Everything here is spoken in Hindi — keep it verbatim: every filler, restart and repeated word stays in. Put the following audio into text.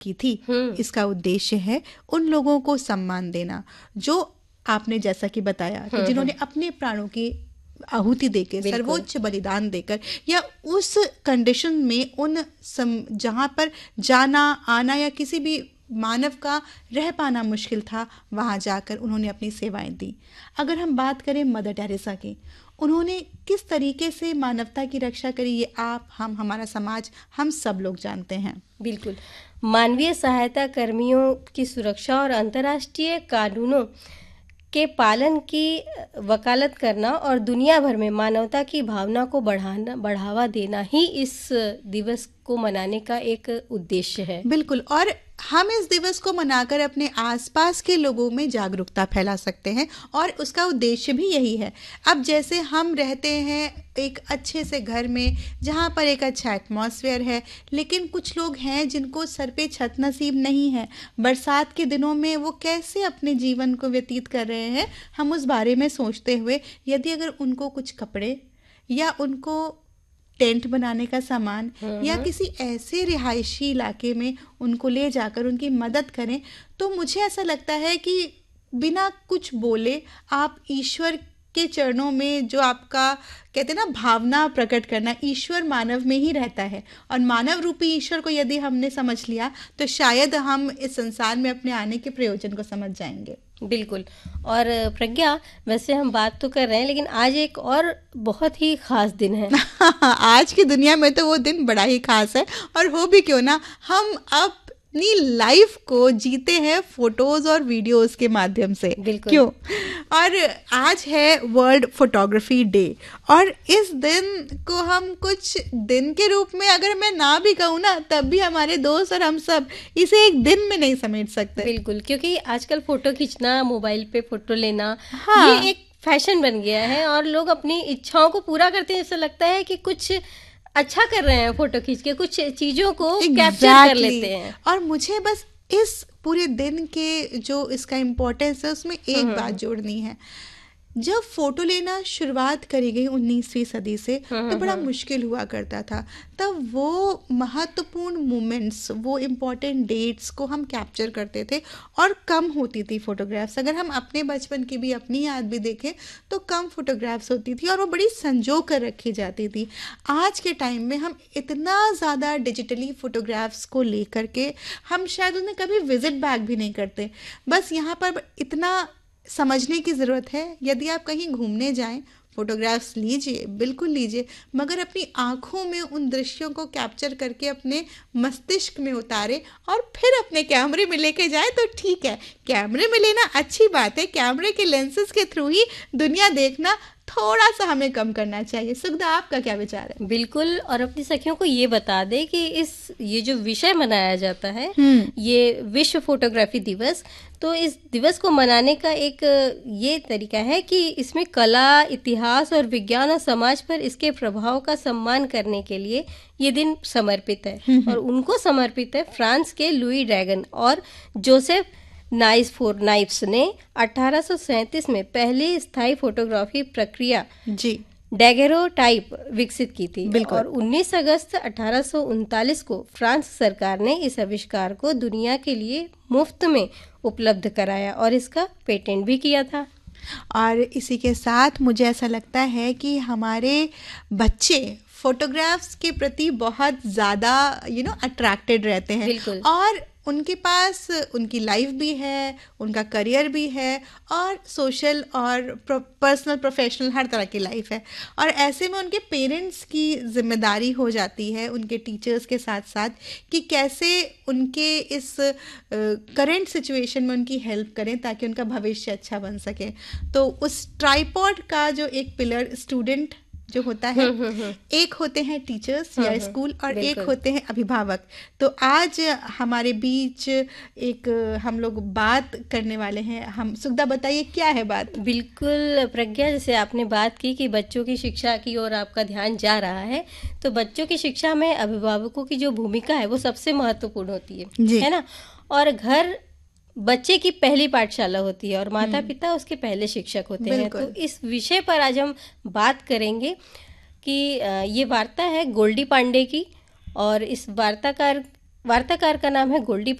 की थी। इसका उद्देश्य है उन लोगों को सम्मान देना जो आपने जैसा कि बताया कि जिन्होंने अपने प्राणों की आहुति देकर, सर्वोच्च बलिदान देकर, या उस कंडीशन में उन जहां पर जाना आना या किसी भी मानव का रह पाना मुश्किल था, वहां जाकर उन्होंने अपनी सेवाएं दी। अगर हम बात करें मदर टेरेसा की, उन्होंने किस तरीके से मानवता की रक्षा करी, ये आप, हम, हमारा समाज, हम सब लोग जानते हैं। बिल्कुल। मानवीय सहायता कर्मियों की सुरक्षा और अंतर्राष्ट्रीय कानूनों के पालन की वकालत करना और दुनिया भर में मानवता की भावना को बढ़ाना बढ़ावा देना ही इस दिवस को मनाने का एक उद्देश्य है। बिल्कुल। और हम इस दिवस को मनाकर अपने आसपास के लोगों में जागरूकता फैला सकते हैं और उसका उद्देश्य भी यही है। अब जैसे हम रहते हैं एक अच्छे से घर में जहाँ पर एक अच्छा एटमॉस्फेयर है, लेकिन कुछ लोग हैं जिनको सर पे छत नसीब नहीं है, बरसात के दिनों में वो कैसे अपने जीवन को व्यतीत कर रहे हैं, हम उस बारे में सोचते हुए यदि अगर उनको कुछ कपड़े या उनको टेंट बनाने का सामान या किसी ऐसे रिहायशी इलाके में उनको ले जाकर उनकी मदद करें, तो मुझे ऐसा लगता है कि बिना कुछ बोले आप ईश्वर के चरणों में जो आपका कहते हैं ना भावना प्रकट करना, ईश्वर मानव में ही रहता है और मानव रूपी ईश्वर को यदि हमने समझ लिया तो शायद हम इस संसार में अपने आने के प्रयोजन को समझ जाएंगे। बिल्कुल। और प्रज्ञा, वैसे हम बात तो कर रहे हैं लेकिन आज एक और बहुत ही खास दिन है। आज की दुनिया में तो वो दिन बड़ा ही खास है, और हो भी क्यों ना, हम अब अपनी लाइफ को जीते हैं फोटोज और वीडियोस के माध्यम से। क्यों? और आज है वर्ल्ड फोटोग्राफी डे, और इस दिन को हम कुछ दिन के रूप में अगर मैं ना भी कहूँ ना, तब भी हमारे दोस्त और हम सब इसे एक दिन में नहीं समेट सकते। बिल्कुल, क्योंकि आजकल फोटो खींचना, मोबाइल पे फोटो लेना, हाँ, ये एक फैशन बन गया है और लोग अपनी इच्छाओं को पूरा करते हैं। ऐसा लगता है कि कुछ अच्छा कर रहे हैं, फोटो खींच के कुछ चीजों को exactly. कैप्चर कर लेते हैं। और मुझे बस इस पूरे दिन के जो इसका इम्पोर्टेंस है उसमें एक बात जोड़नी है। जब फोटो लेना शुरुआत करी गई उन्नीसवीं सदी से, तो बड़ा मुश्किल हुआ करता था। तब वो महत्वपूर्ण मोमेंट्स, वो इम्पोर्टेंट डेट्स को हम कैप्चर करते थे और कम होती थी फोटोग्राफ्स। अगर हम अपने बचपन की भी अपनी याद भी देखें तो कम फोटोग्राफ्स होती थी और वो बड़ी संजो कर रखी जाती थी। आज के टाइम में हम इतना ज़्यादा डिजिटली फोटोग्राफ्स को लेकर के हम शायद उन्हें कभी विजिट बैक भी नहीं करते। बस यहाँ पर इतना समझने की ज़रूरत है, यदि आप कहीं घूमने जाएं, फोटोग्राफ्स लीजिए, बिल्कुल लीजिए, मगर अपनी आंखों में उन दृश्यों को कैप्चर करके अपने मस्तिष्क में उतारे और फिर अपने कैमरे में लेके जाए तो ठीक है। कैमरे में लेना अच्छी बात है, कैमरे के लेंसेज के थ्रू ही दुनिया देखना थोड़ा सा हमें कम करना चाहिए। सुगधा, आपका क्या विचार है? बिल्कुल। और अपनी सखियों को ये बता दे कि इस ये जो विषय मनाया जाता है, ये विश्व फोटोग्राफी दिवस, तो इस दिवस को मनाने का एक ये तरीका है कि इसमें कला, इतिहास और विज्ञान और समाज पर इसके प्रभाव का सम्मान करने के लिए ये दिन समर्पित है। और उनको समर्पित है फ्रांस के लुई ड्रैगन और जोसेफ नाइस फोर नाइफ्स ने अठारह सौ सैंतीस में पहली स्थायी फोटोग्राफी प्रक्रिया जी डैगेरोटाइप विकसित की थी। और उन्नीस अगस्त अठारह सौ उनतालीस को फ्रांस सरकार ने इस आविष्कार को दुनिया के लिए मुफ्त में उपलब्ध कराया और इसका पेटेंट भी किया था। और इसी के साथ मुझे ऐसा लगता है कि हमारे बच्चे फोटोग्राफ्स के प्रति बहुत ज़्यादा यू नो अट्रैक्टेड रहते हैं और उनके पास उनकी लाइफ भी है, उनका करियर भी है और सोशल और पर्सनल प्रोफेशनल हर तरह की लाइफ है। और ऐसे में उनके पेरेंट्स की जिम्मेदारी हो जाती है उनके टीचर्स के साथ साथ कि कैसे उनके इस करंट uh, सिचुएशन में उनकी हेल्प करें ताकि उनका भविष्य अच्छा बन सके। तो उस ट्राइपॉड का जो एक पिलर स्टूडेंट जो होता है, एक होते हैं टीचर्स या स्कूल और एक होते हैं अभिभावक। तो आज हमारे बीच एक हम लोग बात करने वाले हैं। हम सुगधा बताइए क्या है बात? बिल्कुल प्रज्ञा, जैसे आपने बात की कि बच्चों की शिक्षा की ओर आपका ध्यान जा रहा है, तो बच्चों की शिक्षा में अभिभावकों की जो भूमिका है वो सबसे महत्वपूर्ण होती है, है ना। और घर बच्चे की पहली पाठशाला होती है और माता पिता उसके पहले शिक्षक होते हैं। तो इस विषय पर आज हम बात करेंगे कि ये वार्ता है गोल्डी पांडे की और इस वार्ताकार वार्ताकार का नाम है गोल्डी